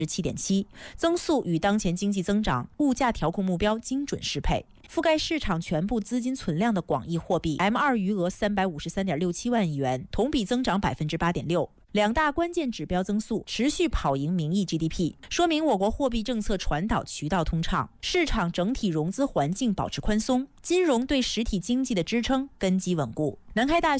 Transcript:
7.7%，增速与当前经济增长、物价调控目标精准适配。覆盖市场全部资金存量的广义货币 M2 余额353.67万亿元，同比增长8.6%。两大关键指标增速持续跑赢名义 GDP， 说明我国货币政策传导渠道通畅，市场整体融资环境保持宽松，金融对实体经济的支撑根基稳固。南开大学